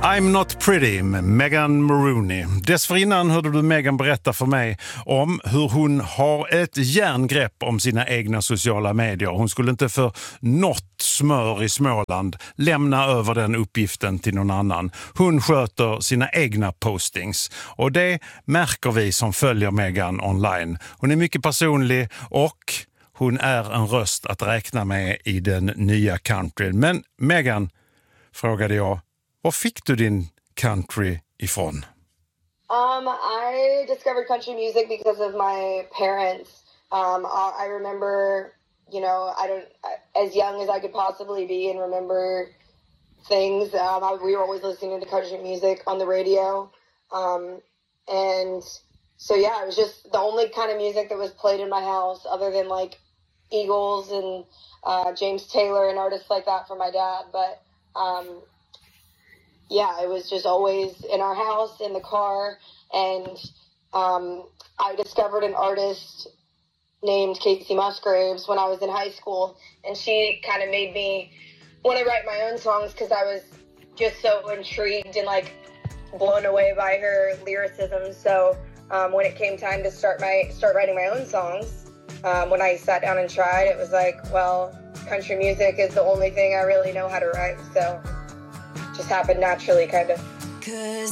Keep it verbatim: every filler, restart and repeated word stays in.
I'm Not Pretty med Megan Maroney. Dessförinnan hörde du Megan berätta för mig om hur hon har ett järngrepp om sina egna sociala medier. Hon skulle inte för något smör i Småland lämna över den uppgiften till någon annan. Hon sköter sina egna postings och det märker vi som följer Megan online. Hon är mycket personlig och hon är en röst att räkna med i den nya countryn. Men Megan, frågade jag, var fick du din country ifrån? Um, I discovered country music because of my parents. Um, I remember, you know, I don't, as young as I could possibly be and remember things. Um, I, we were always listening to country music on the radio. Um, and so, yeah, it was just the only kind of music that was played in my house other than like Eagles and uh, James Taylor and artists like that for my dad. But, um, yeah, it was just always in our house, in the car, and um, I discovered an artist named Casey Musgraves when I was in high school, and she kind of made me want to write my own songs because I was just so intrigued and, like, blown away by her lyricism. So um, when it came time to start my start writing my own songs, um, when I sat down and tried, it was like, well, country music is the only thing I really know how to write, so just happened naturally, kind of. 'Cause